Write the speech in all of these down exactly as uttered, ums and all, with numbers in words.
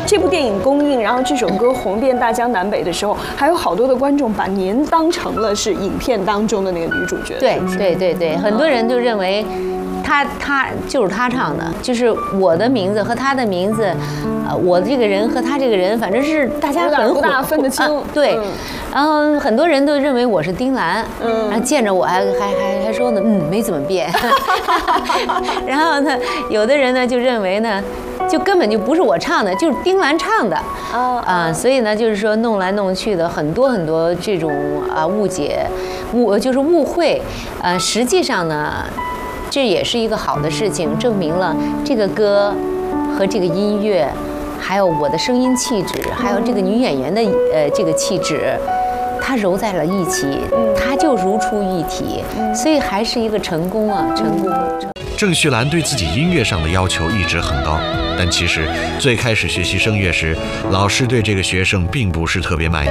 这部电影公映，然后这首歌红遍大江南北的时候，还有好多的观众把您当成了是影片当中的那个女主角。 对对对对，很多人就认为。他他就是他唱的，就是我的名字和他的名字，呃，我这个人和他这个人，反正是大家很不大分得清。 啊、对，嗯、然后很多人都认为我是丁兰，嗯，然后见着我还还还还说呢，嗯，没怎么变。然后呢，有的人呢就认为呢，就根本就不是我唱的，就是丁兰唱的，啊啊，所以呢，就是说弄来弄去的很多很多这种啊误解，误就是误会，呃，实际上呢。这也是一个好的事情，证明了这个歌和这个音乐，还有我的声音气质，还有这个女演员的呃这个气质，它揉在了一起，它就如出一体，所以还是一个成功啊，成功。 郑绪岚对自己音乐上的要求一直很高，但其实最开始学习声乐时，老师对这个学生并不是特别满意。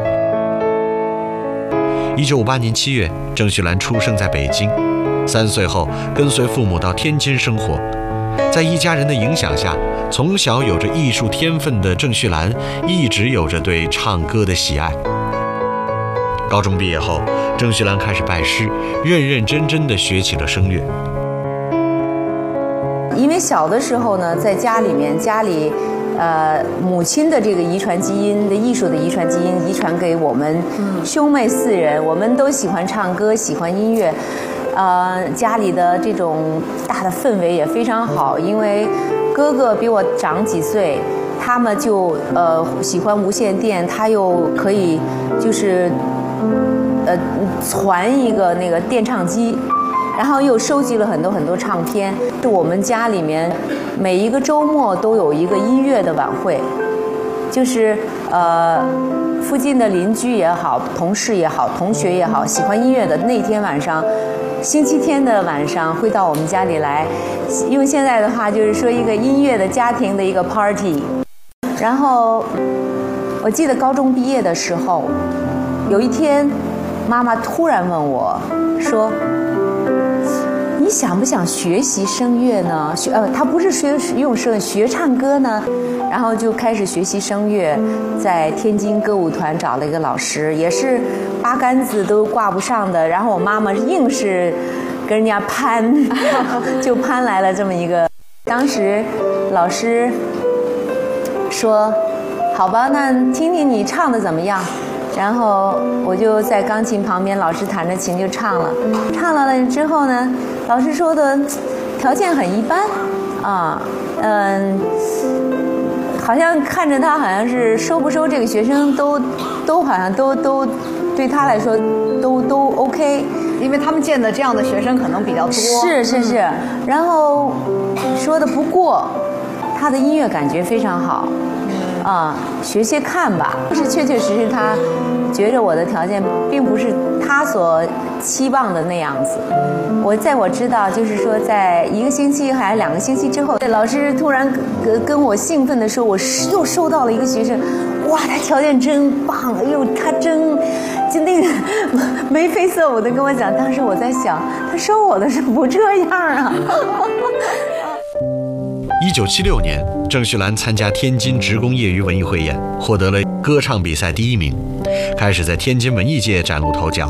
一九五八年七月，郑绪岚出生在北京。三岁后，跟随父母到天津生活，在一家人的影响下，从小有着艺术天分的郑绪岚一直有着对唱歌的喜爱。高中毕业后，郑绪岚开始拜师，认认真真地学起了声乐。 因为小的时候呢，在家里面，家里，呃，母亲的这个遗传基因的艺术的遗传基因遗传给我们兄妹四人，我们都喜欢唱歌，喜欢音乐。呃，家里的这种大的氛围也非常好，因为哥哥比我长几岁，他们就呃喜欢无线电，他又可以就是呃传一个那个电唱机，然后又收集了很多很多唱片。就我们家里面每一个周末都有一个音乐的晚会，就是呃附近的邻居也好，同事也好，同学也好，喜欢音乐的那天晚上。星期天的晚上会到我们家里来，用现在的话就是说一个音乐的家庭的一个 party。然后我记得高中毕业的时候，有一天妈妈突然问我说：“你想不想学习声乐呢？学呃，她不是学用声学唱歌呢？”然后就开始学习声乐，在天津歌舞团找了一个老师，也是八竿子都挂不上的。然后我妈妈硬是跟人家攀，就攀来了这么一个。当时老师说：“好吧，那听听你唱的怎么样？”然后我就在钢琴旁边，老师弹着琴就唱了。唱了之后呢，老师说的条件很一般啊，嗯。好像看着他好像是收不收这个学生都都好像都都对他来说都都 OK， 因为他们见的这样的学生可能比较多。 是是是，然后说的不过他的音乐感觉非常好，啊、嗯，学学看吧。是确确实实他觉着我的条件并不是他所期望的那样子。我在我知道，就是说，在一个星期还是两个星期之后，老师突然跟跟我兴奋地说，我又收到了一个学生，哇，他条件真棒，哎呦，他真就那个眉飞色舞的跟我讲。当时我在想，他收我的是不这样啊。 一九七六年，郑绪岚参加天津职工业余文艺汇演，获得了歌唱比赛第一名，开始在天津文艺界崭露头角。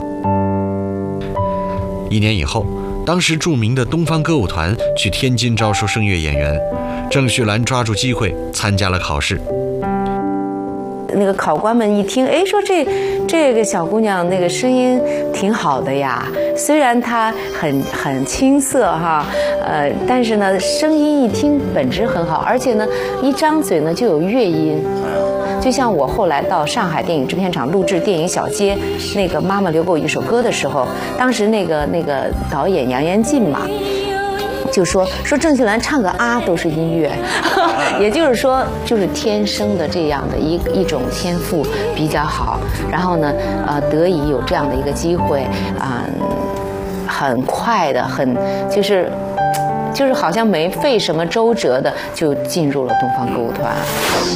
一年以后，当时著名的东方歌舞团去天津招收声乐演员，郑绪岚抓住机会参加了考试。 那个考官们一听，哎，说这这个小姑娘那个声音挺好的呀，虽然她很很青涩哈，呃，但是呢，声音一听本质很好，而且呢，一张嘴呢就有乐音。就像我后来到上海电影制片厂录制电影《小街》，那个妈妈留给我一首歌的时候，当时那个那个导演杨延进嘛，就说说郑绪岚唱个啊都是音乐，也就是说就是天生的这样的一一种天赋比较好，然后呢，呃，得以有这样的一个机会啊、呃，很快的，很就是就是好像没费什么周折的就进入了东方歌舞团。